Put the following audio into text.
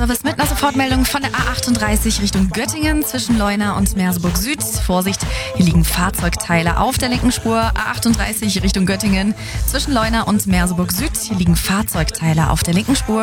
Service mit einer Sofortmeldung von der A38 Richtung Göttingen zwischen Leuna und Merseburg Süd. Vorsicht, hier liegen Fahrzeugteile auf der linken Spur. A38 Richtung Göttingen zwischen Leuna und Merseburg Süd. Hier liegen Fahrzeugteile auf der linken Spur.